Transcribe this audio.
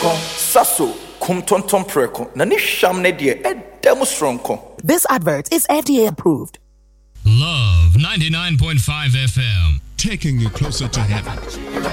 Sasso, kum tonton preko, nani sham ne die, demonstronko. This advert is FDA approved. Love 99.5 FM. Taking you closer to heaven.